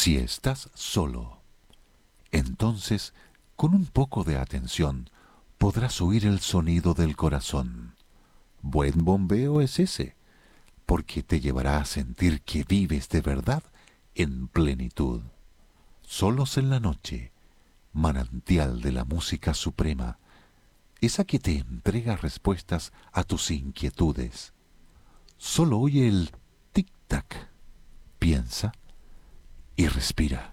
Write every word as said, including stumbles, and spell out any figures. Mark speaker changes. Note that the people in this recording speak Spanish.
Speaker 1: Si estás solo, entonces, con un poco de atención, podrás oír el sonido del corazón. Buen bombeo es ese, porque te llevará a sentir que vives de verdad en plenitud. Solos en la noche, manantial de la música suprema, esa que te entrega respuestas a tus inquietudes. Solo oye el tic-tac, piensa y respira.